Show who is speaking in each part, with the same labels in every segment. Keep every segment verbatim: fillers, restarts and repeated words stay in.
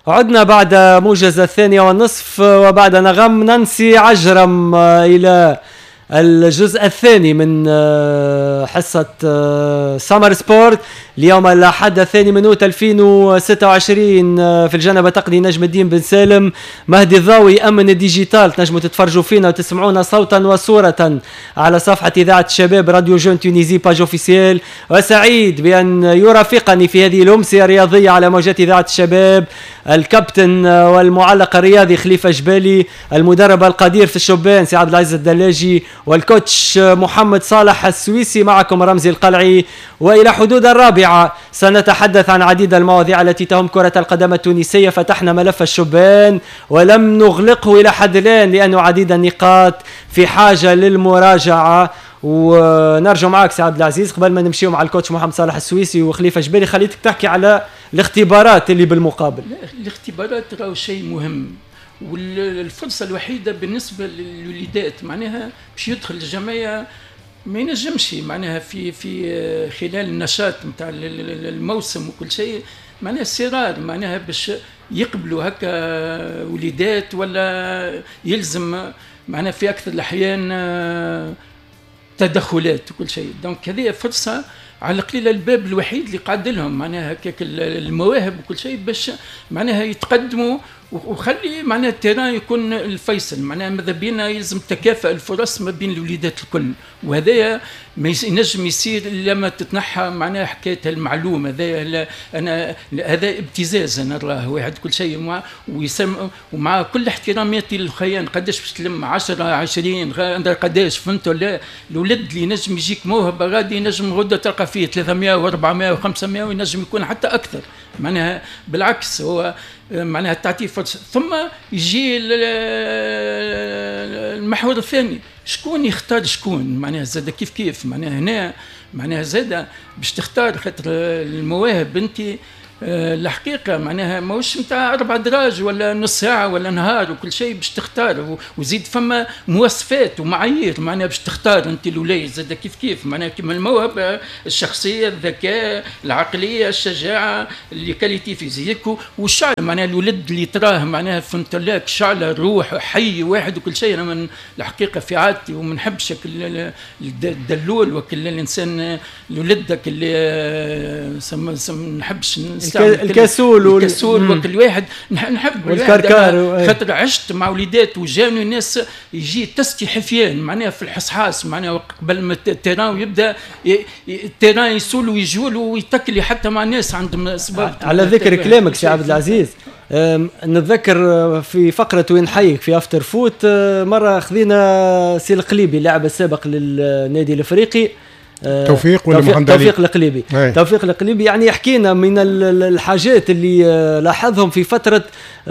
Speaker 1: عدنا بعد موجز الثانية والنصف وبعد نغم نانسي عجرم إلى الجزء الثاني من حصة سامر سبورت اليوم الأحد الثاني من أوت ألفين وستة وعشرين. في الجنبة تقني نجم الدين بن سالم، مهدي الضاوي أمن الديجيتال. تنجموا تتفرجوا فينا وتسمعونا صوتا وصورة على صفحة إذاعة الشباب راديو جون تونيزي باج اوفيسيال. وسعيد بأن يرافقني في هذه الأمسية الرياضية على موجات إذاعة الشباب الكابتن والمعلق الرياضي خليفة جبالي، المدرب القدير في الشبان سي عبد العزيز الدلاجي، والكوتش محمد صالح السويسي. معكم رمزي القلعي. وإلى حدود الرابعة سنتحدث عن عديد المواضيع التي تهم كرة القدم التونسية. فتحنا ملف الشبان ولم نغلقه إلى حد الآن لأنه عديد النقاط في حاجة للمراجعة. ونرجع معك سي عبد العزيز قبل ما نمشيو مع الكوتش محمد صالح السويسي وخليفة جبالي. خليتك تحكي على الاختبارات اللي بالمقابل.
Speaker 2: الاختبارات راهو شيء مهم، والفرصة الوحيدة بالنسبة للوليدات معناها باش يدخل الجمعية ما ينجمش معناها في في خلال النشاط نتاع الموسم وكل شيء معناها سرار معناها باش يقبلوا هكا وليدات، ولا يلزم معناها في أكثر الأحيان تدخلات وكل شيء. دونك هذه فرصة على القليل الباب الوحيد اللي قاعد لهم معناها هكاك المواهب وكل شيء باش معناها يتقدموا، وخلي معناها التيران يكون الفيصل. معناها ماذا بينا يلزم تكافؤ الفرص ما بين الوليدات الكل، وهذا ما ينجم يصير الا ما تتنحى معناها حكايه المعلومه. هذا انا هذا ابتزاز انا نراه واحد كل شيء مع ويسمع ومع كل احتراماتي للخيان قداش باش تلم عشرة عشرين قداش فهمتوا. لا الولد اللي ينجم يجيك موهبه غادي ينجم غدا تلقى فيه ثلاثمائة وأربعمائة وخمسمائة وينجم يكون حتى اكثر. معناها بالعكس هو معناها تعطيه فرصه. ثم يجي المحور الثاني، شكون يختار شكون معناها زاد كيف كيف معناها هنا معناها زاد باش تختار خاطر المواهب انت الحقيقه معناها ماهوش نتاع اربع دراج ولا نص ساعه ولا نهار وكل شيء باش تختار، وزيد فما مواصفات ومعايير معناها باش تختار انت الولايه زاد كيف كيف معناها كيما الموهبه الشخصيه الذكاء العقليه الشجاعه اللي كاليتي فيزيك والشعر معناها الولد اللي تراه معناها فهمت لك شعله روح حي واحد وكل شيء. انا من الحقيقه في عادتي وما نحبش الدلول وكل الانسان الولد اللي سم سم نحبش
Speaker 1: الكسول
Speaker 2: والكسول وكل واحد نحب
Speaker 1: والكركار
Speaker 2: خاطر عشت مع وليدات وجانوا ناس يجي تستي حفيان معناها في الحصحاص معناها قبل ما التيران يبدا التيران يسول ويجول ويتكلي حتى مع ناس عندهم اسباب.
Speaker 1: على ذكر كلامك سي عبد العزيز نتذكر في فقرة وين حيك في افتر فوت مرة خذينا سي القليبي اللاعب السابق للنادي الافريقي
Speaker 3: توفيق ولا محمد علي؟
Speaker 1: توفيق القليبي. توفيق القليبي يعني يحكينا من الحاجات اللي لاحظهم في فترة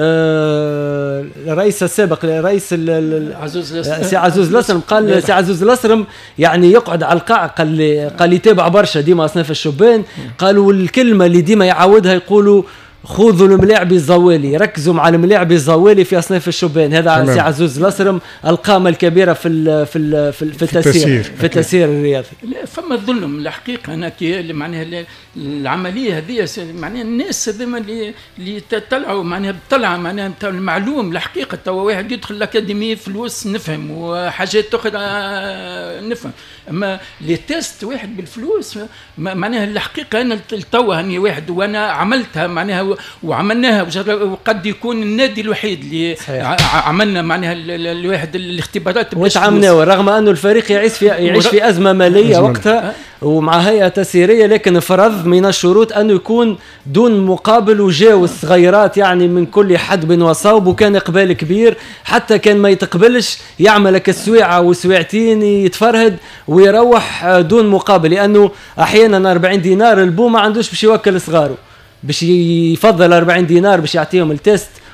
Speaker 1: الرئيس السابق رئيس سي عزوز الأسرم. قال سي عزوز الأسرم يعني يقعد على القاع قال قال يتابع برشا ديما أصناف الشبان. قالوا الكلمة اللي ديما يعودها يقولوا خذوا الملاعب الزوالي، ركزوا مع الملاعب الزوالي في اصناف الشبان. هذا سي عزوز الأسرم القامه الكبيره في ال في ال في, في التسيير في التسيير الرياضي.
Speaker 2: لا فما الظلم الحقيقه انا كي معناها العمليه هذه معناها الناس هذوما اللي اللي طلعوا معناها طلع معناها المعلوم الحقيقه. تو واحد يدخل الاكاديميه فلوس نفهم وحاجات اخرى نفهم، اما لي تيست واحد بالفلوس معناها الحقيقه انا تو هني واحد وانا عملتها معناها وعملناها وقد يكون النادي الوحيد اللي صحيح. عملنا معناها الواحد الاختبارات
Speaker 1: وتعاملنا رغم انه الفريق يعيش في يعيش في ازمه ماليه أزمة. وقتها ومع هيئه تسييريه، لكن فرض من الشروط انه يكون دون مقابل وجاو الصغيرات يعني من كل حدب وصوب، وكان اقبال كبير حتى كان ما يتقبلش يعملك السويعه وسويعتين يتفرهد ويروح دون مقابل، لانه احيانا أربعين دينار البو ما عندوش باش يوكل صغاره باش يفضل أربعين دينار باش يعطيهم التست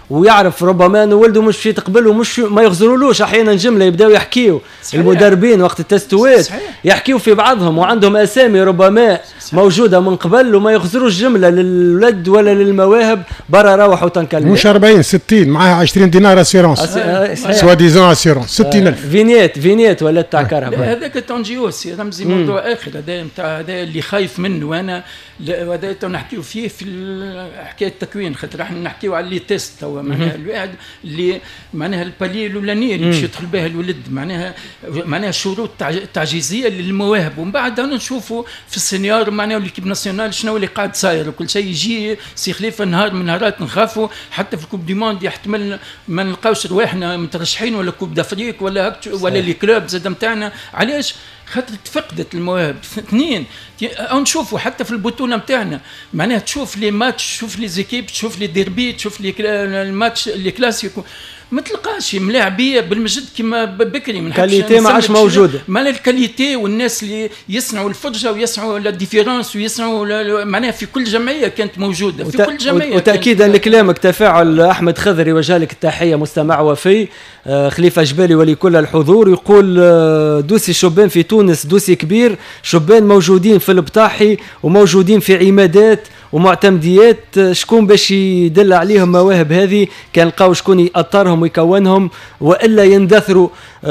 Speaker 1: ويعرف ربما انه ولده مش في تقبله مش ما يغزرولوش احيانا جمله يبداو يحكيوا المدربين وقت التستويت يحكيوا في بعضهم وعندهم اسامي ربما صحيح. موجوده من قبل وما يغزروش جمله للولد ولا للمواهب برا روحوا تنكلم
Speaker 3: مش أربعين ستين معاها عشرين دينار اسيرونس سوا ديزون اسيرونس ستين ألف
Speaker 1: فينيت فينيت ولا تاع كهرباء.
Speaker 2: هذاك تونجيوس رمزي موضوع اخر هذا نتاع هذا اللي خايف منه وانا هذا نحكيو فيه في حكايه التكوين خاطر احنا نحكيو على لي تيست توا معناها الواحد اللي معناها البالي الاولانيه اللي باش يدخل بها الولد معناها معناها شروط تعجيزيه للمواهب ومن بعد نشوفوا في السينيور معناها ليكيب ناسيونال شنو اللي قاعد صاير وكل شيء يجي سي خليفه نهار من نهارات نخافوا حتى في كوب دي موند يحتمل ما نلقاوش رواحنا مترشحين ولا كوب دافريك ولا ولا لي كلوب زاد نتاعنا علاش خاطر تفقدت المواهب. اثنين نشوفوا حتى في البطوله نتاعنا معناها تشوف لي ماتش تشوف لي زيكيب تشوف لي ديربي تشوف لي الماتش لي كلاسيكو ما تلقاش ملاعبيه بالمجد كما بكري من
Speaker 1: كاليتي ما عادش موجوده
Speaker 2: معناها الكاليتي والناس اللي يصنعوا الفرجه ويصنعوا لا ديفيرونس ويصنعوا معناها في كل جمعيه كانت موجوده في وت... كل جمعيه.
Speaker 1: وتاكيدا لكلامك تفاعل احمد خضري وجه لك التحيه مستمع وفي آه خليفه جبالي ولكل الحضور يقول آه دوسي شبان في تونس دوسي كبير شبان موجودين في البطاحي وموجودين في عمادات ومعتمديات شكون باش يدل عليهم مواهب هذه كان لقاو شكون يأطرهم ويكونهم والا يندثروا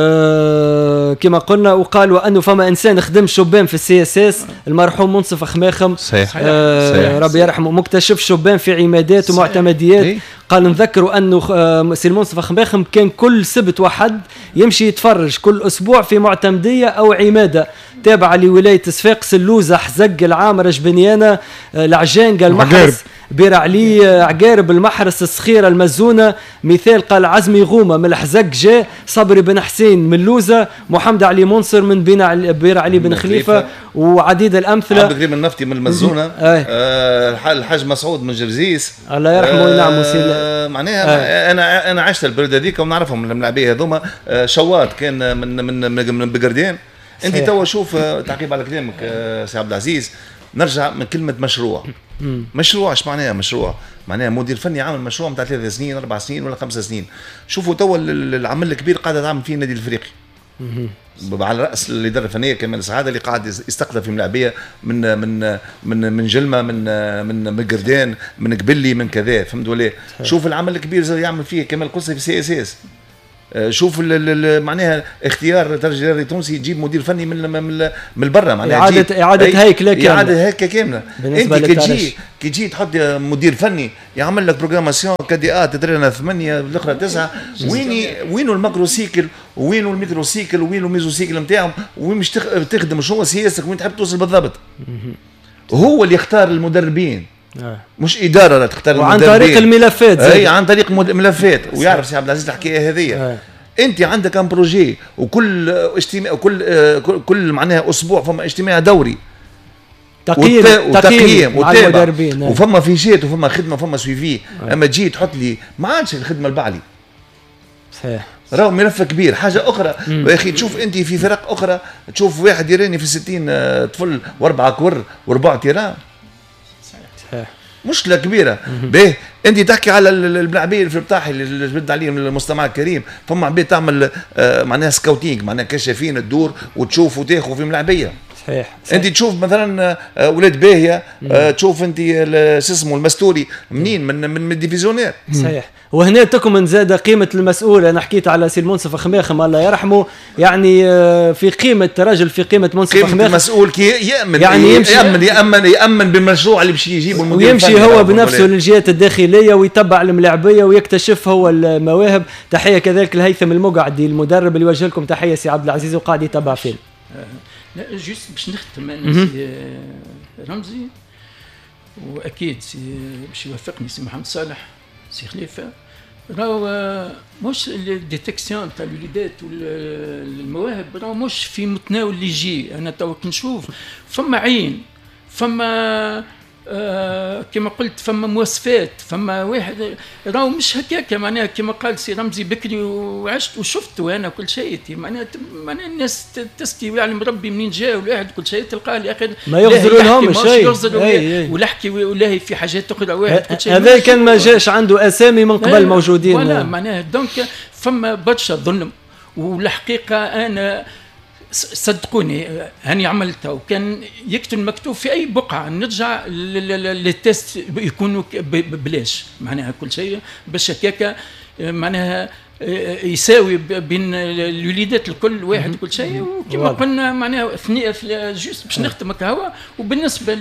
Speaker 1: آه كما قلنا. وقالوا انه فما انسان خدم شبان في السي اس اس المرحوم منصف خماخم
Speaker 4: صحيح.
Speaker 1: آه
Speaker 4: صحيح.
Speaker 1: ربي يرحمه مكتشف شبان في عمادات صحيح. ومعتمديات صحيح. قال نذكروا انه آه سي منصف خماخم كان كل سبت وحد يمشي يتفرج كل اسبوع في معتمديه او عماده تابعه لولايه صفاقس اللوزه حزق العامره جبنيانه العجانقه المحرس بير علي عقارب المحرس الصخيره المزونه مثال قال عزمي غومه من الحزق جاء صبري بن حسين من اللوزه محمد علي منصر من بير علي بن خليفه وعديد الامثله
Speaker 4: عبد الكريم النفطي من المزونه آه الحاج مسعود من جرزيس
Speaker 1: الله يرحمه وينعم
Speaker 4: آه معناها آه انا انا عشت البلد هذيك ونعرفهم الملاعبيه هذوما آه شوات كان من من من, من بقردين. انت توا شوف تعقيب على كلامك سي عبد العزيز نرجع من كلمه مشروع. مشروع ايش معناها مشروع؟ معناها مدير فني عامل مشروع نتاع ثلاث سنين اربع سنين ولا خمس سنين. شوفوا توا العمل الكبير قاعد تعمل فيه النادي الافريقي على راس الاداره الفنيه كمال سعاده اللي قاعد يستقطب في ملاعبيه من من من من جلمه من من من قردان من قبلي من كذا فهمت ولا؟ شوف العمل الكبير زي يعمل فيه كمال قصي في سي اس اس. شوف معناها اختيار ترجي رياضي تونسي يجيب مدير فني من من من برا معناها
Speaker 1: اعاده اعاده هيكله كامله
Speaker 4: اعاده هيكله كامله. انت كي تجي كي تجي تحط مدير فني يعمل لك بروغراماسيون كدي ا تدرينا ثمانيه الاخرى تسعه وين وينو الماكرو سيكل وينو الميكرو سيكل وينو الميزو سيكل نتاعهم وين مش تخدم شنو سياستك وين تحب توصل بالضبط. هو اللي يختار المدربين آه. مش اداره لا تختار
Speaker 1: وعن طريق الملفات
Speaker 4: اي عن طريق ملفات ويعرف سي عبد العزيز الحكايه هذه آه. انت عندك ان بروجي وكل اجتماع كل كل معناها اسبوع فما اجتماع دوري
Speaker 1: تقييم
Speaker 4: وتقييم وتابع وفما فيشات وفما خدمه وفما سويفي آه. اما تجي تحط لي ما عادش الخدمه البعلي
Speaker 1: صحيح
Speaker 4: راهو ملف كبير. حاجه اخرى يا اخي تشوف انت في فرق اخرى تشوف واحد يراني في ستين طفل واربعه كور واربعه تيران
Speaker 1: صحيح
Speaker 4: مشكله كبيره. باهي انت تحكي على الملاعبيه في البطاحي اللي جبد عليهم المستمع الكريم فما عباد تعمل آه معناها سكاوتينج معناها كشافين الدور وتشوف وتاخذ في ملاعبيه
Speaker 1: صحيح, صحيح.
Speaker 4: انت تشوف مثلا آه ولاد باهيه آه تشوف انت شو اسمه المستوري منين من من الديفيزيونير
Speaker 1: صحيح. وهنا تكمن زاد قيمه المسؤول. انا حكيت على سي منصف خماخم الله يرحمه يعني في قيمه رجل في قيمه منصف خماخم
Speaker 4: المسؤول كي يامن
Speaker 1: يعني يمشي
Speaker 4: يامن يامن يامن بالمشروع اللي باش يجيبوا المدير
Speaker 1: ويمشي هو بنفسه للجهات الداخليه ويتبع الملاعبيه ويكتشف هو المواهب. تحيه كذلك الهيثم المقعدي المدرب اللي وجه لكم تحيه سي عبد العزيز وقاعد يتبع فيه.
Speaker 2: لا جوست باش نختم انا سي رمزي واكيد سي باش يوافقني سي محمد صالح سي خليفه راهو مش الديتكسيون تاع الوليدات والمواهب راهو مش في متناول اللي يجي. انا تو نشوف فما عين فما آه كما قلت فما مواصفات، فما واحد راهو مش هكاك معناها كما قال سي رمزي بكري وعشت وشفت وانا كل شيء معناها معناها الناس تستي ويعلم ربي منين جاء والواحد كل شيء تلقاه الاخر
Speaker 1: ما يغزروا لهم شيء
Speaker 2: ولحكي ولاهي في حاجات اخرى واحد كل شيء
Speaker 1: هذا كان ما جاش عنده اسامي من قبل موجودين
Speaker 2: ولا معناها دونك فما برشا ظلم. والحقيقه انا صدقوني هاني عملتها وكان يكتب مكتوب في اي بقعه نرجع للتست يكونوا بلاش معناها كل شيء باش هكاك معناها يساوي بين الوليدات الكل واحد كل شيء. وكما قلنا معناها جوست باش نختم هكا. وبالنسبه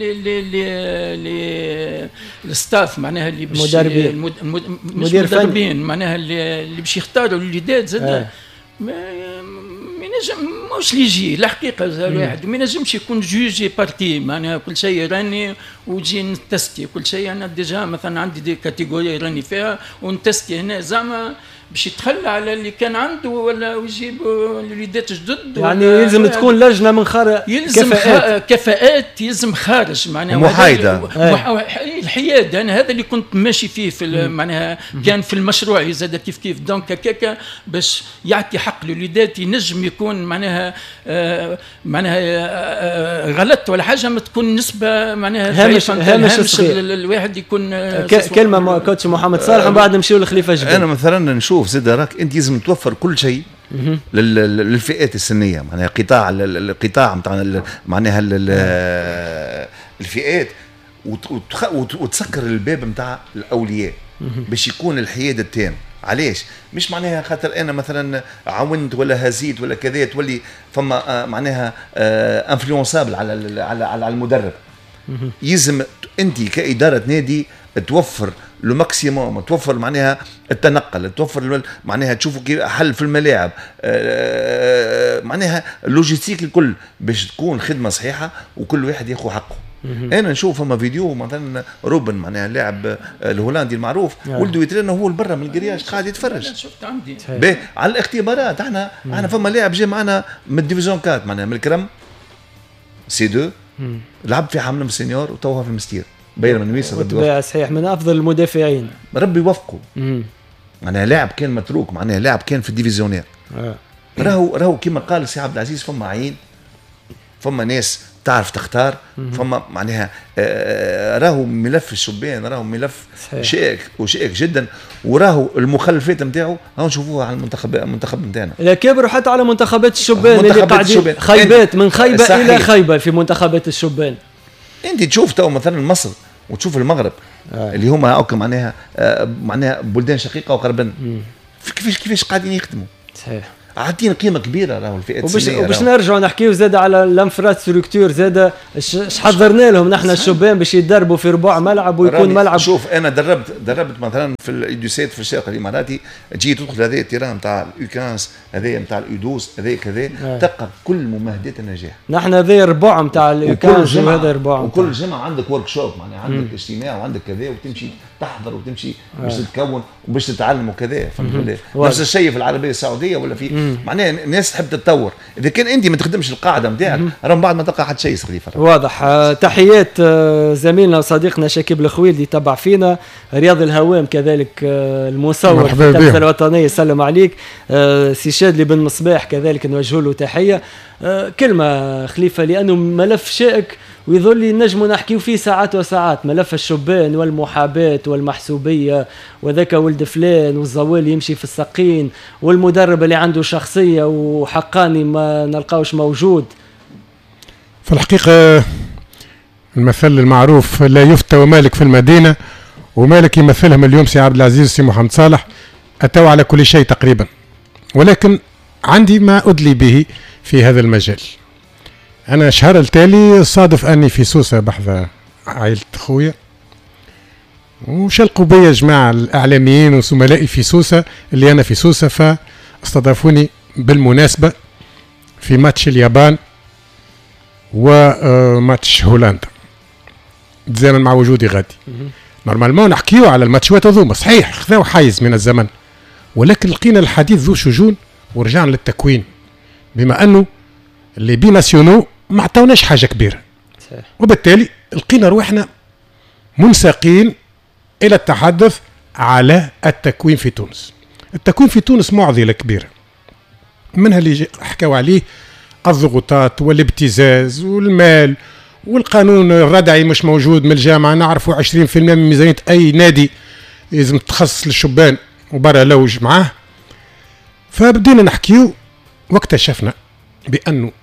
Speaker 2: للستاف معناها اللي باش
Speaker 1: مدربين
Speaker 2: مش مدربين معناها اللي باش يختاروا الوليدات زاد ما ينجم مش اللي يجي الحقيقه الواحد ما ينجمش يكون جوجي بارتي معناها كل شيء راني وجي نتستي كل شيء. انا ديجا مثلا عندي دي كاتيجوري راني فيها ونتستي هنا زعما باش يتخلى على اللي كان عنده ولا ويجيب الوليدات جدد
Speaker 1: يعني يلزم تكون لجنه من خارج
Speaker 2: يلزم كفاءات, كفاءات يلزم خارج معناها
Speaker 4: محايده
Speaker 2: الحياد. انا هذا اللي كنت ماشي فيه في معناها كان في المشروع زاد كيف كيف دونك هكاك باش يعطي حق الوليدات ينجم يكون معناها آه معناها آه غلط ولا حاجه ما تكون نسبه معناها
Speaker 1: هامش هامش
Speaker 2: الواحد يكون
Speaker 1: آه كلمه كوتش محمد صالح ومن بعد نمشيو لخليفه جبل.
Speaker 4: انا مثلا نشوف زاد راك انت لازم توفر كل شيء للفئات السنيه معناها قطاع القطاع نتاع معناها الفئات وتسكر الباب نتاع الاولياء باش يكون الحياد التام. علاش؟ مش معناها خاطر انا مثلا عاونت ولا هزيت ولا كذا تولي فما معناها انفلونسابل على على على المدرب. يلزم انت كاداره نادي توفر لو ماكسيموم، توفر معناها التنقل، توفر معناها تشوفوا كيف حل في الملاعب معناها اللوجيستيك الكل باش تكون خدمه صحيحه وكل واحد ياخذ حقه. انا نشوف فما فيديو مثلا روبن معناها اللاعب الهولندي المعروف ولده يترينا هو برا من الكرياج قاعد يتفرج.
Speaker 2: شفت عندي
Speaker 4: على الاختبارات. احنا احنا فما لاعب جاي معنا من الديفيزيون أربعة معناها من الكرم سي اثنين لعب في حمله سينيور وتوها في المستير باير من ويسر.
Speaker 1: بالطبيعه صحيح من افضل المدافعين
Speaker 4: ربي يوفقه. معناها لاعب كان متروك معناها لاعب كان في الديفيزيونير. آه. راهو راهو كما قال السي عبد العزيز فما عين فما ناس تعرف تختار فما معناها آه راهو ملف الشبان راهو ملف شائك وشائك جدا وراهو المخلفات نتاعو هاو نشوفوها على المنتخب المنتخب نتاعنا.
Speaker 1: لا كبروا حتى على منتخبات الشبان اللي قاعدين خيبات من خيبه صحيح. الى خيبه في منتخبات الشبان.
Speaker 4: انت تشوف تو مثلا مصر وتشوف المغرب آه. اللي هما هاكا معناها آه معناها بلدان شقيقه وقربن كيفاش كيفاش قاعدين يخدموا صحيح عاطين قيمه كبيره راهو الفئات السنيه.
Speaker 1: وباش نرجعوا نحكيو زاد على الانفراستركتور زاد اش حضرنا لهم نحن الشبان باش يتدربوا في ربع ملعب ويكون ملعب.
Speaker 4: شوف انا دربت دربت مثلا في الادوسات في الشارقه الاماراتي تجي تدخل هذا التيران نتاع اليو خمسة هذا نتاع الادوس هذا كذا تلقى كل ممهدات النجاح.
Speaker 1: نحن هذا ربع نتاع اليو خمسة وهذا ربع
Speaker 4: وكل جمعه عندك ورك شوب معناها عندك مم. اجتماع وعندك كذا وتمشي تحضر وتمشي باش تتكون وباش تتعلم وكذا فهمت. نفس الشيء في العربيه السعوديه ولا في معناها الناس تحب تتطور. اذا كان انت ما تخدمش القاعده نتاعك راه بعد ما تلقى حد شيء خليفه.
Speaker 1: واضح. تحيات زميلنا وصديقنا شكيب الخويلدي تبع فينا. رياض الهوام كذلك المصور في التلفزه الوطنيه يسلم عليك. سي شادلي بن مصباح كذلك نوجه له تحيه. كلمه خليفه لانه ملف شائك ويظل نجم نحكيو فيه ساعات وساعات. ملف الشبان والمحاباة والمحسوبية وذاك ولد فلان والزوال يمشي في السقين والمدرب اللي عنده شخصية وحقاني ما نلقاوش موجود.
Speaker 3: في الحقيقة المثل المعروف لا يفتى ومالك في المدينة ومالك يمثلهم اليوم سي عبد العزيز سي محمد صالح أتوا على كل شيء تقريبا. ولكن عندي ما أدلي به في هذا المجال. أنا شهر التالي صادف أني في سوسة بحذا عائلة خويا وشلقوا بيا جماعة الإعلاميين وزملائي في سوسة اللي أنا في سوسة فاستضافوني بالمناسبة في ماتش اليابان وماتش هولندا تزامن مع وجودي غادي. نورمالمون نحكيو على الماتشات هذوما صحيح خذاو حيز من الزمن ولكن لقينا الحديث ذو شجون ورجعنا للتكوين بما أنه اللي بي ناسيونو ما عطاوناش حاجه كبيره وبالتالي لقينا روحنا منساقين الى التحدث على التكوين في تونس. التكوين في تونس معضله كبيره، منها اللي حكاوا عليه الضغوطات والابتزاز والمال والقانون الردعي مش موجود من الجامعه، نعرفوا عشرين بالمئة من ميزانيه اي نادي لازم تخصص للشبان وبرا لوج معاه. فبدينا نحكيو واكتشفنا بانه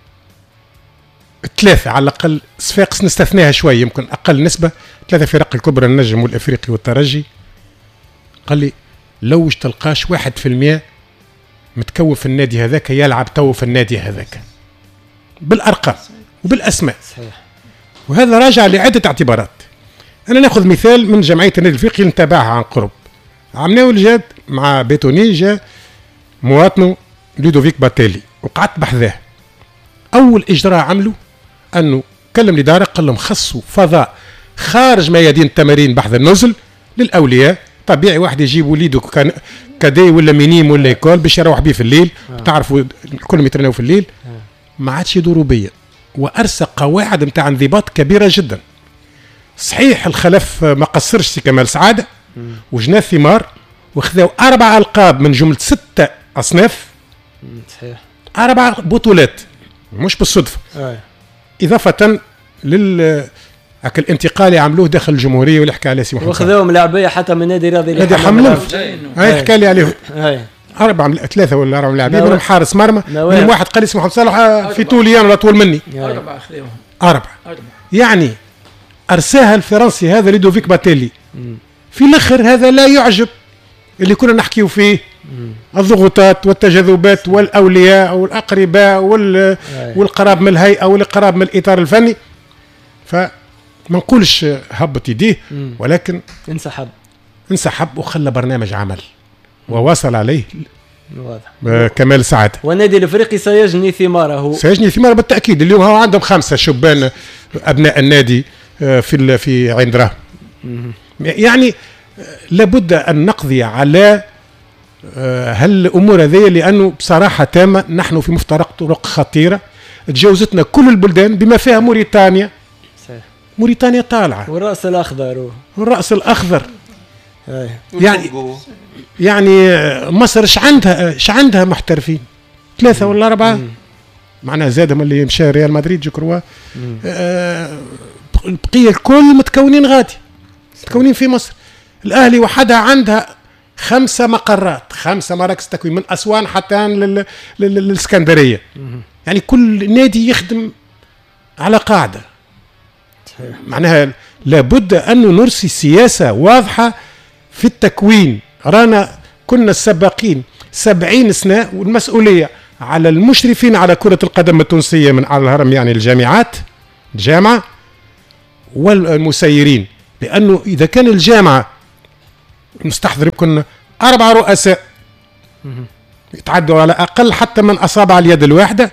Speaker 3: ثلاثه على الاقل صفاقس نستثناها شوي يمكن اقل نسبه، ثلاثه فرق الكبرى النجم والافريقي والترجي، قال لي لوج تلقاش واحد في المئة متكون في النادي هذاك يلعب تو في النادي هذاك بالارقام وبالاسماء. صحيح. وهذا راجع لعده اعتبارات. انا ناخذ مثال من جمعيه النادي الافريقي نتابعها عن قرب. عملناه الجاد مع بيتوني، جا مواطنه لودوفيك باتيلي وقعدت بحذاه. اول اجراء عملوا انه كلم الاداره قال لهم خصوا فضاء خارج ميادين التمارين بحذا النزل للاولياء. طبيعي واحد يجيب وليده كان كادي ولا مينيم ولا يكول باش يروح بيه في الليل، تعرفوا الكل يترنوا في الليل. ما عادش يدوروا بيا، وارسى قواعد نتاع انضباط كبيره جدا. صحيح الخلف ما قصرش سي كمال سعاده وجناه ثمار، وخذوا اربع القاب من جمله سته اصناف. صحيح. اربع بطولات مش بالصدفه. أي. اضافه لل هاك الانتقال اللي عملوه داخل الجمهوريه واللي حكى عليه سي محمد،
Speaker 1: وخذوهم لاعبيه حتى من نادي رياضي
Speaker 3: نادي حملوف. هاي حكى لي عليهم. هاي أربعة ثلاثة ولا أربعة لاعبين، منهم حارس مرمى، منهم واحد قال اسمه محمد صالح في طوليان ولا طول مني.
Speaker 2: أربعة أخذوهم.
Speaker 3: أربعة. يعني أرساها الفرنسي هذا لودوفيك باتيلي. مم. في الآخر هذا لا يعجب اللي كنا نحكيه فيه. مم. الضغوطات والتجاذبات والأولياء والأقرباء وال... والقراب من الهيئة والقراب من الإطار الفني. فما نقولش هبط يديه، ولكن
Speaker 1: انسحب
Speaker 3: انسحب وخلى برنامج عمل وواصل عليه. واضح. كمال سعادة.
Speaker 1: والنادي الافريقي سيجني ثماره.
Speaker 3: سيجني ثماره بالتاكيد. اليوم هو عندهم خمسه شبان ابناء النادي في في عين دراهم. يعني لابد ان نقضي على هالامور هذه، لانه بصراحه تامه نحن في مفترق طرق خطيره تجاوزتنا كل البلدان بما فيها موريتانيا. صحيح. موريتانيا طالعه
Speaker 1: والراس الاخضر
Speaker 3: والراس الاخضر. يعني يعني مصر ايش عندها ايش عندها محترفين ثلاثه ولا اربعه، معناها زادهم اللي مشى ريال مدريد جكروا. آه البقيه الكل متكونين غادي، متكونين في مصر. الاهلي وحدها عندها خمسه مقرات، خمسه مراكز تكوين من اسوان حتى للاسكندريه. يعني كل نادي يخدم على قاعده. معناها لابد ان نرسي سياسه واضحه في التكوين. رانا كنا السباقين سبعين سنة، والمسؤولية على المشرفين على كرة القدم التونسية من على الهرم، يعني الجامعات الجامعة والمسيرين. لأنه إذا كان الجامعة مستحضر كنا أربع رؤساء يتعدوا على أقل حتى من أصابع اليد الواحدة،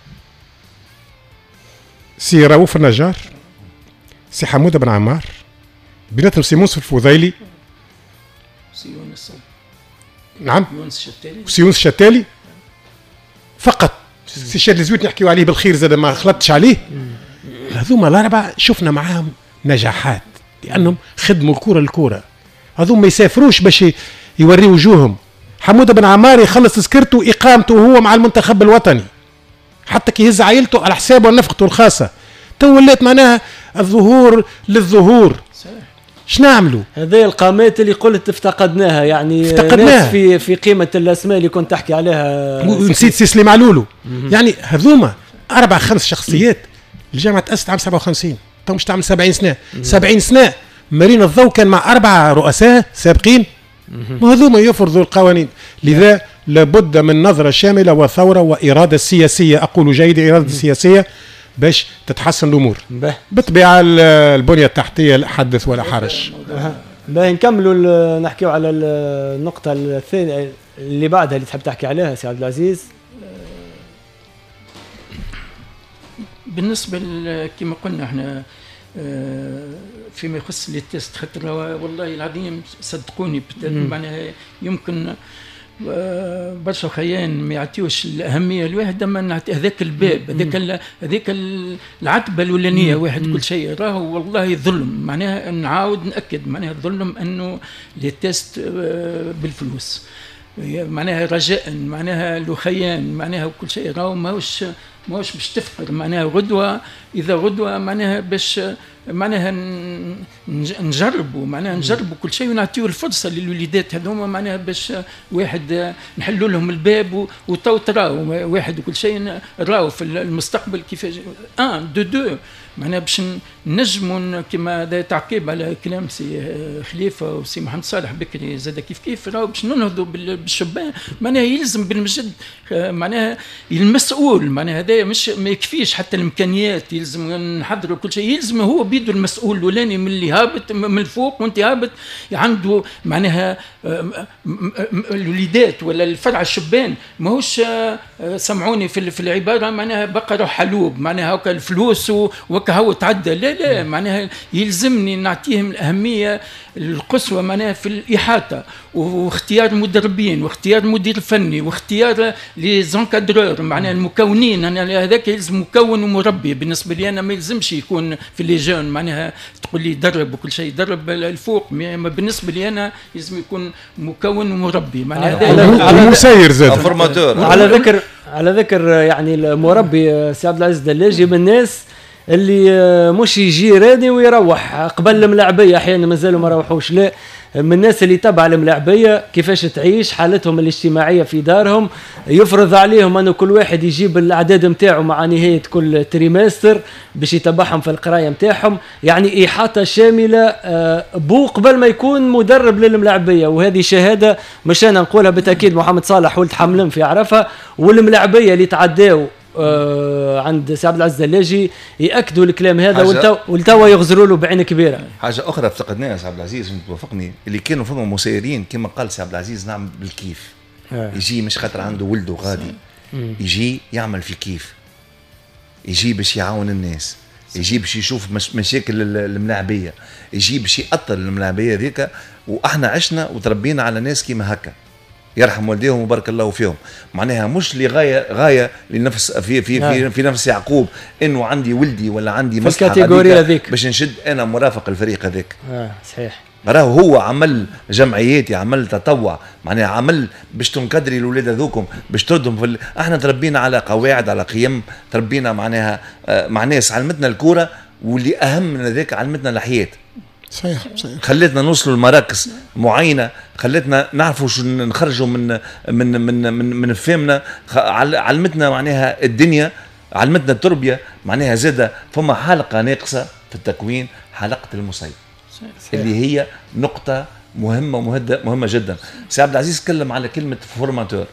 Speaker 3: سي رؤوف النجار، سي حمودة بن عمار، بيناتهم سي منصف الفضيلي،
Speaker 2: سيونس.
Speaker 3: نعم.
Speaker 2: يونس الشتالي.
Speaker 3: سيونس الشتالي فقط. سي شادي زويت نحكيو عليه بالخير زاد ما خلطتش عليه. هذوما الأربعة شفنا معاهم نجاحات لأنهم خدموا الكرة الكرة. هذوما ما يسافروش باش يوريوا وجوههم. حمودة بن عمار يخلص تذكرته إقامته وهو مع المنتخب الوطني، حتى كي يهز عائلته على حسابه ونفقته الخاصة. تو ولات معناها الظهور للظهور. شنو نعملوا؟
Speaker 1: هذه القامات اللي قلت افتقدناها، يعني افتقدناها في في قيمه الاسماء اللي كنت تحكي عليها.
Speaker 3: ونسيت سي سليم علولو. يعني هذوما اربع خمس شخصيات. الجامعه تاسست عام سبعة وخمسين، تو مش تعمل سبعين سنه. سبعين سنه مارينا الضوء كان مع اربع رؤساء سابقين، وهذوما يفرضوا القوانين. لذا لابد من نظره شامله وثوره واراده سياسيه، اقول جيده اراده سياسيه باش تتحسن الامور. بالطبيعه البنيه التحتيه لا حدث ولا حرج.
Speaker 1: باهي نكملوا نحكيو على النقطه الثانيه اللي بعدها اللي تحب تحكي عليها سي عبد العزيز.
Speaker 2: بالنسبه كما قلنا احنا فيما يخص لي تيست، خاطر والله العظيم صدقوني معناها يمكن برشا خيان ما يعطيوش الاهميه الواحد اما نعطي هذاك الباب هذاك هذاك العتبه الاولانيه واحد كل شيء راهو والله ظلم معناها نعاود ناكد معناها الظلم انه لي تيست بالفلوس معناها رجاء معناها لو خيان معناها كل شيء راهو ماهوش ماهوش باش تفقر معناها غدوه اذا غدوه معناها باش معناها نجربوا معناها نجربوا كل شيء ونعطيو الفرصه للوليدات هذوما معناها باش واحد نحلوا لهم الباب وتو تراو واحد وكل شيء راو في المستقبل كيفاش ان دو دو معناها باش نجموا كما هذا تعقيب على كلام سي خليفه وسي محمد صالح بكري زاد كيف كيف راهو باش ننهضوا بالشبان معناها يلزم بالمجد معناها المسؤول معناها هذا مش ما يكفيش حتى الامكانيات يلزم نحضروا كل شيء يلزم هو بيده المسؤول الاولاني من اللي هابط من الفوق وانت هابط عنده معناها الوليدات ولا الفرع الشبان ماهوش سمعوني في في العباره معناها بقره حلوب معناها هكا الفلوس وكهو تعدى لا لا معناها يلزمني نعطيهم الاهميه القصوى معناها في الاحاطه واختيار مدربين واختيار مدير فني واختيار لي زونكادرور معناها المكونين انا هذاك يلزم مكون ومربي بالنسبه لي انا ما يلزمش يكون في لي جون معناها تقول لي درب وكل شيء درب الفوق ما بالنسبه لي انا لازم يكون مكون ومربي معناها
Speaker 3: على مسير زاد
Speaker 4: فورماتور
Speaker 1: على ذكر على ذكر يعني المربي سي عبد العزيز دلاجي من الناس اللي مش يجي راني ويروح قبل الملاعبيه احيانا مازالوا ما روحوش لا من الناس اللي تبع الملاعبيه كيفاش تعيش حالتهم الاجتماعيه في دارهم يفرض عليهم انه كل واحد يجيب الاعداد نتاعو مع نهايه كل تريمستر باش يتبعهم في القرايه نتاعهم يعني احاطه شامله بو قبل ما يكون مدرب للملاعبيه وهذه شهاده مش انا نقولها بالتاكيد محمد صالح ولد حملم في عرفها والملاعبيه اللي تعداو آه عند سي عبد العزيز دلاجي ياكدوا الكلام هذا والتوا يغزروا له بعين كبيره.
Speaker 4: حاجه اخرى افتقدناها سي عبد العزيز انت توافقني اللي كانوا فما مسيرين كما قال سي عبد العزيز نعمل بالكيف آه. يجي مش خاطر عنده ولده غادي يجي يعمل في كيف يجي باش يعاون الناس يجي باش يشوف مش مشاكل الملاعبيه يجي باش يأطر الملاعبيه ذيك واحنا عشنا وتربينا على ناس كيما هكا يرحم والديهم وبارك الله فيهم معناها مش لغايه غايه لنفس في في في, في نفس يعقوب انه عندي ولدي ولا عندي
Speaker 1: مصلحه الكاتيجوريا هذيك
Speaker 4: باش نشد انا مرافق الفريق هذاك
Speaker 1: اه صحيح
Speaker 4: راهو هو عمل جمعياتي عمل تطوع معناها عمل باش تنكدري الاولاد هذوكم باش تردهم في ال... احنا تربينا على قواعد على قيم تربينا معناها آه مع ناس علمتنا الكوره واللي اهم من ذاك علمتنا الحياه
Speaker 3: صحيح صحيح
Speaker 4: خلتنا نوصلوا لمراكز معينه خلتنا نعرفوا شو نخرجوا من من من من, من فهمنا علمتنا معناها الدنيا علمتنا التربيه معناها زاده فما حلقه ناقصه في التكوين حلقه المصيب اللي هي نقطه مهمه مهمه مهمه جدا. سي عبد العزيز تكلم على كلمه فورماتور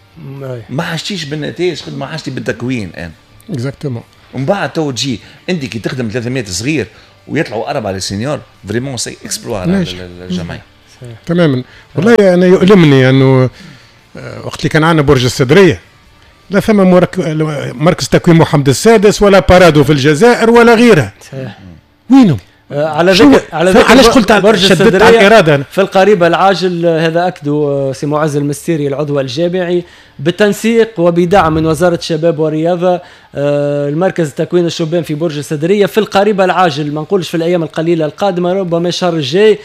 Speaker 4: ما حشتيش بالنتائج قد ما حشتي بالتكوين الان
Speaker 3: اكزاكتومون
Speaker 4: ومن بعد تو تجي انت كي تخدم ثلاثمية صغير ويطلعوا أربعة للسينيور فريمون سي اكسبلوار على الجمعية
Speaker 3: تماما. والله أنا يؤلمني أنه وقت اللي كان عندنا برج الصدرية لا ثم مركز تكوين محمد السادس ولا بارادو في الجزائر ولا غيرها وينهم؟
Speaker 1: على ذكر على ذكر
Speaker 3: علاش قلت شددت على الإرادة
Speaker 1: في القريب العاجل هذا أكدوا سي معز المستيري العضو الجامعي بالتنسيق وبدعم من وزارة الشباب والرياضة المركز تكوين الشبان في برج الصدرية في القريب العاجل ما نقولش في الأيام القليلة القادمة ربما الشهر الجاي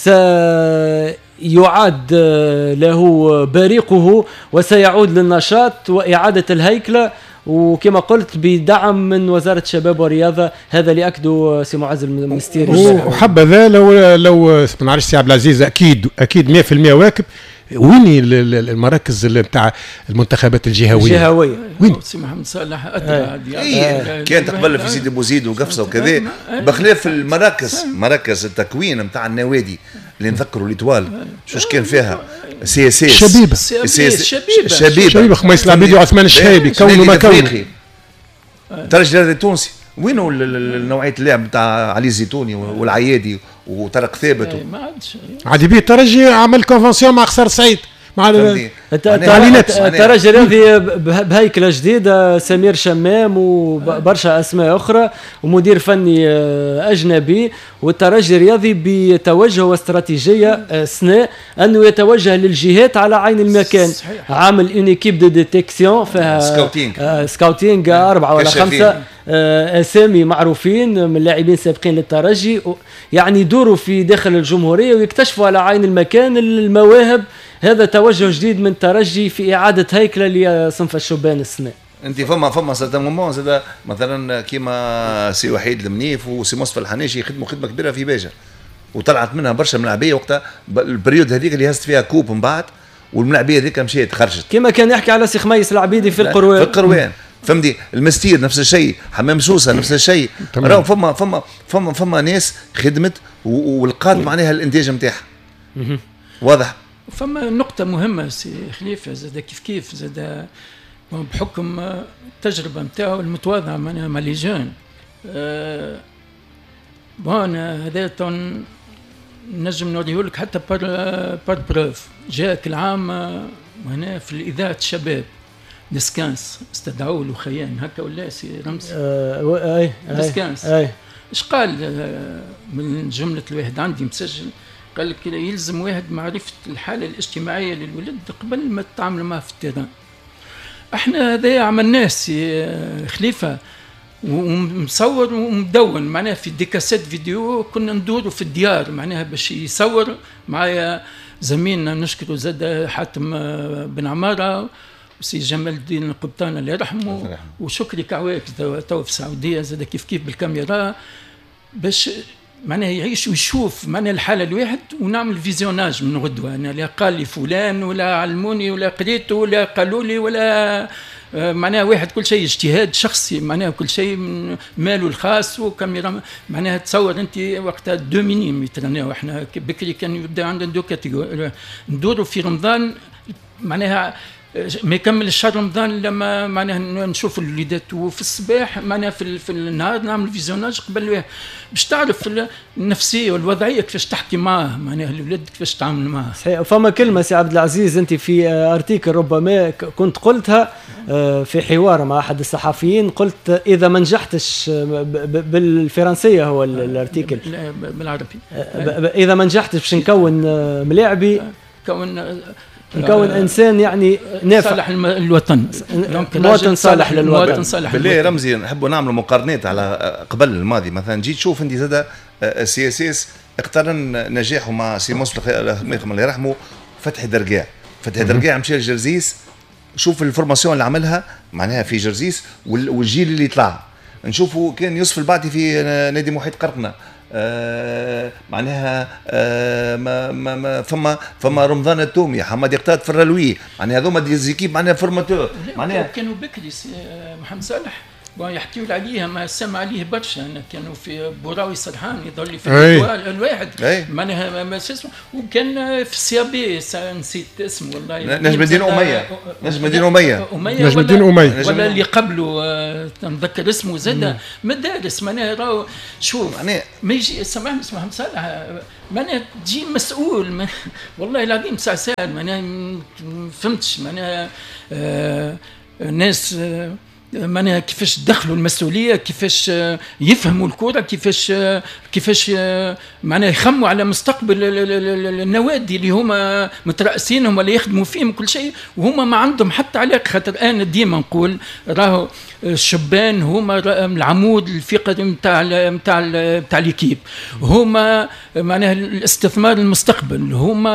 Speaker 1: سيعاد له بريقه وسيعود للنشاط وإعادة الهيكلة وكما قلت بدعم من وزارة الشباب والرياضة هذا اللي أكدوا سي معز المستيري
Speaker 3: وحبذا لو لو ما نعرفش سي عبد العزيز أكيد أكيد مئة في المئة واكب وين المراكز نتاع المنتخبات الجهويه
Speaker 1: الجهويه
Speaker 2: وين سي محمد صالح ادرى
Speaker 4: كانت قبل في سيدي بوزيد وقفصه وكذا بخلاف المراكز مراكز التكوين نتاع النوادي اللي نذكروا ليتوال شوش كان فيها سي اس اس
Speaker 3: شبيبه
Speaker 2: شبيبه
Speaker 3: شبيبه شبيبه خميس العبيدي وعثمان الشهيبي كونوا ما كونوا
Speaker 4: ترجي التونسي وينو نوعيه اللعب نتاع علي الزيتوني والعيادي وطارق ثابت
Speaker 2: ما عادش
Speaker 3: عادي بيه الترجي عمل كونفنسيون مع خسر سعيد مع
Speaker 1: الترجي الرياضي بهيكله جديده، سمير شمام وبرشا اسماء اخرى ومدير فني اجنبي، والترجي الرياضي بتوجه واستراتيجيه سناء انه يتوجه للجهات على عين المكان. صحيح. عامل اون ايكيب دو ديتيكسيون فيها سكاوتينغ سكاوتينغ اربعه ولا خمسه اسامي معروفين من لاعبين سابقين للترجي، يعني يدوروا في داخل الجمهوريه ويكتشفوا على عين المكان المواهب. هذا توجه جديد من الترجي في اعاده هيكله لصنف الشبان السنة.
Speaker 4: انت فما فما سيت مومون زاد مثلا كيما سي وحيد المنيف وسي مصطفى الحنيشي يخدموا خدمه كبيره في باجه، وطلعت منها برشا ملاعبيه وقتها البريود هذيك اللي هزت فيها كوب من بعد، والملاعبيه هذيك مشيت خرجت
Speaker 1: كما كان يحكي على سي خميس العبيدي في القروان.
Speaker 4: في القروان فهمتي، المستير نفس الشيء، حمام سوسه نفس الشيء. راهو فما فما فما فما ناس خدمت ولقات معناها الانتاج نتاعها واضح.
Speaker 2: فما نقطة مهمة سي خليفة زاد كيف كيف زاد بحكم التجربة نتاعو المتواضعة معناها مع لي جون. أه بون هذا نجم نوريهولك حتى بار بار بروف. جاءك العام هنا في الإذاعة الشباب ديسكانس استدعوه له خيان هكا ولا سي رمزي؟
Speaker 1: أه اي
Speaker 2: ديسكانس. اي ايش قال من جملة الواحد عندي مسجل؟ قال لك يلزم واحد معرفة الحالة الاجتماعية للولد قبل ما تتعامل معه في التيران. احنا هذا عملناه سي خليفة ومصور ومدون معناها في ديكاسات فيديو، كنا ندوروا في الديار معناها باش يصور معايا زميلنا نشكره زاد حاتم بن عمارة وسي جمال الدين القبطان الله يرحمه وشكري كعواك تو في السعودية زاد كيف كيف بالكاميرا باش معناها يعيش ويشوف معناها الحالة الواحد ونعمل فيزيوناج من غدوة. أنا لا قال لي فلان ولا علموني ولا قريته ولا قالوا لي ولا معناها واحد كل شيء اجتهاد شخصي معناها كل شيء من ماله الخاص وكاميرا معناها تصور أنت وقتها دو مينيمتر. أنا وإحنا بكري كان يبدأ عندنا دو كاتيجوري ندوروا في رمضان معناها ما يكمل الشهر رمضان لما معناها نشوف الوليدات وفي الصباح معناها في, في النهار نعمل فيزيوناج قبل باش تعرف النفسيه والوضعيه كيفاش تحكي معاه معناها الولاد كيفاش تعامل معاه.
Speaker 1: صحيح. فما كلمه سي عبد العزيز انت في ارتيكل ربما كنت قلتها في حوار مع احد الصحفيين، قلت اذا ما نجحتش بالفرنسيه هو الارتيكل
Speaker 2: بالعربي
Speaker 1: اذا ما نجحتش باش نكون ملاعبي
Speaker 2: كون
Speaker 1: نكون انسان يعني نافع
Speaker 2: صالح الوطن،
Speaker 1: مواطن صالح للوطن.
Speaker 4: بالله رمزي نحبوا نعملوا مقارنات على قبل الماضي. مثلا جيت تشوف انت زاد سي اس اس اقترن نجاحه مع سي مصطفى الله يرحمه فتحي درقاع. فتحي درقاع مشى لجرزيس، شوف الفورماسيون اللي عملها معناها في جرزيس والجيل اللي طلع. نشوفوا كان يوسف البعتي في نادي محيط قرقنة، آه معناها آه ما ما ما فما فما رمضان التومي، حماد يقتاد في الرلوي، معناها هذوما دي زيكيب معناها فورماتور معناها
Speaker 2: كانوا بكري محمد صالح يحكيوا عليها ما سمع عليه برشا. انا كانوا في بوراوي سرحان يظل لي في الواحد معناها ما اسمه، وكان في السيابي نسيت اسمه والله
Speaker 4: نجم الدين اميه نجم الدين اميه
Speaker 3: نجم الدين اميه
Speaker 2: ولا اللي قبله نتذكر اسمه زاد مدارس معناها راهو شوف ما يجي سامحني اسمه محمد صالح معناها تجي مسؤول ما والله العظيم ساعه ساعه معناها ما فهمتش معناها آه ناس آه معناها كيفاش دخلوا المسؤوليه، كيفاش يفهموا الكره، كيفاش كيفاش معناها يخموا على مستقبل النوادي اللي هما مترأسينهم ولا يخدموا فيهم كل شيء، وهما ما عندهم حتى علاقه. خاطر انا ديما نقول راهو الشبان هما العمود الفقري نتاع نتاع نتاع ليكيب، هما معناها الاستثمار المستقبل، هما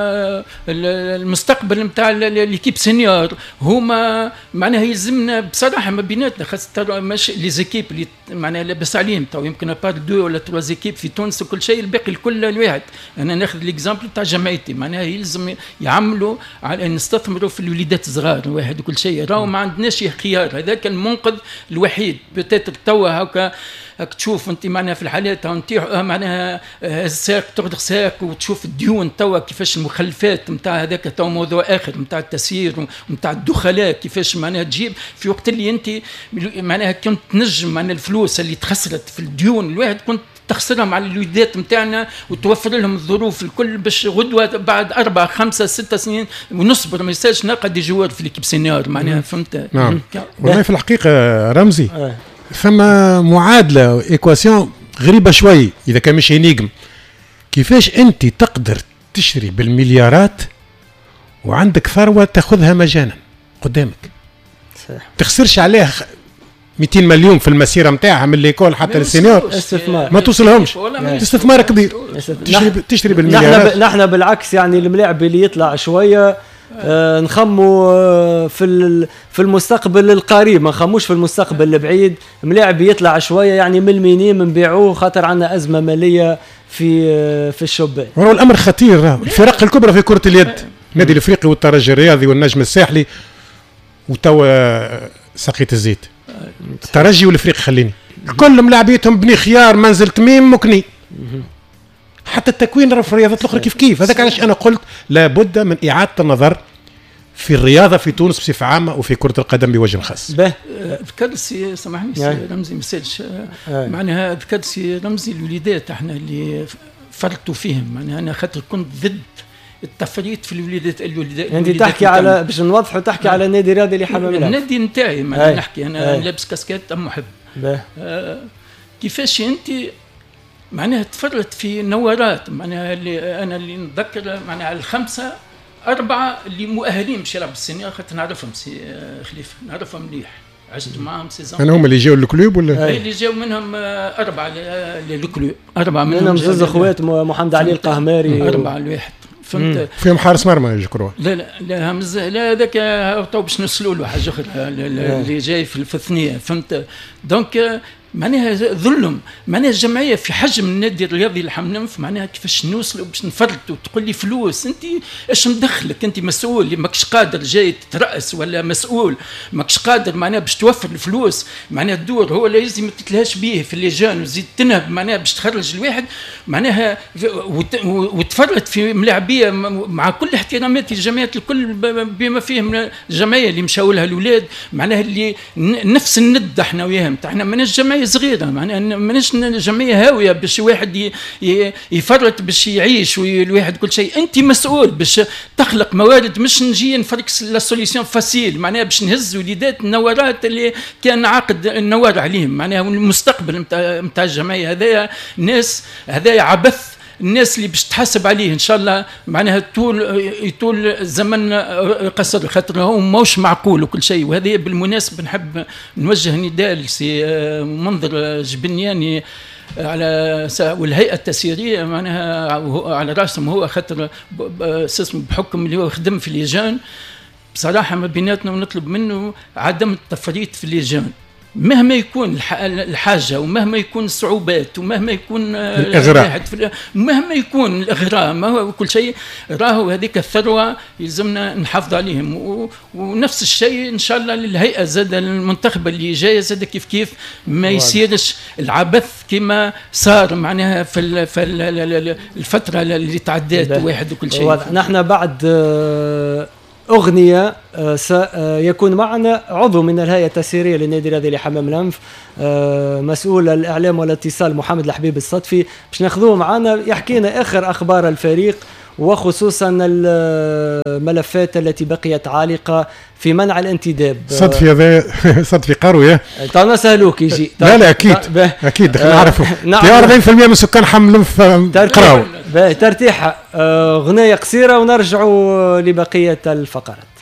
Speaker 2: المستقبل نتاع ليكيب سينيور، هما معناها يلزمنا بصراحه ما بيناتنا خاصه ماشي لي زيكيب اللي معناها لاباس عليهم تو يمكن بار دو ولا تروا زيكيب في تونس وكل شيء، الباقي الكل الواحد. انا ناخذ ليكزامبل تاع جمعيتي معناها يلزم يعملوا على نستثمروا في الوليدات الصغار الواحد وكل شيء، راهو ما عندناش خيار. هذاك المنقذ الوحيد بتاتر توا هكا هك تشوف انت معناها في الحالات نتاع معناها الساق تغدق ساق وتشوف الديون توا كيفاش المخلفات نتاع هذاك تو موضوع اخر نتاع التسيير ونتاع الدخلاء كيفاش معناها تجيب في وقت اللي انت معناها كنت تنجم معناها الفلوس اللي تخسرت في الديون الواحد كنت تخسرهم على الوليدات نتاعنا وتوفر لهم الظروف الكل باش غدوه بعد اربع خمسه ستة سنين ونصبر ما يسالش نلقى دي جوار في ليكيب سينيور معناها فهمت.
Speaker 3: نعم والله في الحقيقه رمزي ثم معادله ايكواسيون غريبه شوي اذا كان مش نجم. كيفاش انت تقدر تشتري بالمليارات وعندك ثروه تاخذها مجانا قدامك صحيح. تخسرش عليه مئتين مليون في المسيره نتاعها من ليكول حتى للسينيور
Speaker 1: استثمار
Speaker 3: ما توصلهمش استثمار كبير تشتري تشتري بالمليارات.
Speaker 1: نحن بالعكس يعني الملاعب اللي يطلع شويه آه نخموا آه في في المستقبل القريب ما نخموش في المستقبل البعيد. ملاعب يطلع شويه يعني من المينيم نبيعوه خاطر عندنا ازمه ماليه في آه في الشبان.
Speaker 3: هو الامر خطير. الفرق الكبرى في كره اليد النادي الافريقي والترجي الرياضي والنجم الساحلي وتوا سقيت الزيت الترجي والافريقي خليني كل ملاعبيتهم بني خيار منزل تميم مكني حتى التكوين في الرياضات الاخرى كيف كيف. هذاك علاش انا قلت لابد من اعاده النظر في الرياضه في تونس بصفه عامه وفي كره القدم بوجه خاص.
Speaker 2: ذكرت سي سامحني سي رمزي مثالش معناها ذكرت سي رمزي الوليدات احنا اللي فرطوا فيهم معناها انا خاطر كنت ضد التفريط في الوليدات الوليدات
Speaker 1: انت يعني تحكي على باش نوضحوا تحكي آه. على النادي الرياضي اللي حمام العين
Speaker 2: النادي نتاعي ما نحكي انا آه. لابس كاسكيت ام محب آه. كيفاش انت معناها تفرط في نوارات معناها اللي انا اللي نتذكر معناها الخمسه اربعه اللي مؤهلين باش يلعبوا السنه خاطر نعرفهم سي خليفه نعرفهم مليح عشت معاهم سيزون.
Speaker 3: انا هم اللي جاوا للكلوب ولا
Speaker 2: اللي جاوا منهم اربعه للكلوب اربعه
Speaker 1: منهم زوز اخوات محمد علي القهماري
Speaker 2: اربعه الواحد فهمت
Speaker 3: فيهم حارس مرمى يذكروه.
Speaker 2: لا لا لا همز لا هذاك تو باش نوصلوا له حاجه اخرى اللي جاي في الثنيه فهمت. دونك معناها ظلم معناها الجمعيه في حجم النادي الرياضي الحمنمف معناها كيفاش نوصلوا باش نفرطوا تقول لي فلوس انت ايش مدخلك انت مسؤول ماكش قادر جاي تترأس ولا مسؤول ماكش قادر معناها باش توفر الفلوس معناها الدور هو لازم ما تتلهاش به في اللجان وزيد تنهب معناها باش تخرج الواحد معناها وتفرط في ملاعبيه مع كل احتراماتي الجمعيات الكل بما فيهم الجمعيه اللي مشاو لها الاولاد معناها اللي نفس الند احنا وياهم احنا من الجمعيه صغيره معناها ماناش جمعيه هاويه باش واحد يفرط باش يعيش والواحد كل شيء. انت مسؤول باش تخلق موارد مش نجي نفرق لا سوليسيون فاسيل معناها باش نهز وليدات النوارات اللي كان عاقد النوار عليهم معناها المستقبل نتاع نتاع الجمعيه هذايا ناس هذايا عبث الناس اللي باش تحاسب عليه ان شاء الله معناها طول يطول الزمن قصر خاطر هو موش معقول وكل شيء. وهذه بالمناسبه نحب نوجه نداء لسي منظر جبنياني على والهيئه التسييريه معناها على راسهم هو خاطر بحكم اللي هو خدم في اللجان بصراحه ما بيناتنا ونطلب منه عدم التفريط في اللجان مهما يكون الحاجة ومهما يكون الصعوبات ومهما يكون
Speaker 3: الإغراء
Speaker 2: مهما يكون الإغراء ما هو كل شيء راهو هذيك الثروة يلزمنا نحافظ عليهم ونفس الشيء إن شاء الله للهيئة زاد المنتخبة اللي جاية زاد كيف كيف ما يصيرش العبث كما صار معناها في الفترة اللي تعدات واحد وكل شيء.
Speaker 1: نحن بعد أغنية سيكون معنا عضو من الهيئة التسييرية للنادي الرياضي لحمام الأنف مسؤول الإعلام والاتصال محمد الحبيب الصدفي باش ناخذوه معنا يحكينا آخر أخبار الفريق وخصوصا الملفات التي بقيت عالقة في منع الانتداب.
Speaker 3: صدفي هذا صدفي قروي
Speaker 1: طالما سهلوك يجي
Speaker 3: لا لا أكيد أكيد نعرفه أربعين بالمئة من سكان حمل قراو.
Speaker 1: ترتيح غنية قصيرة ونرجعوا لبقية الفقرات.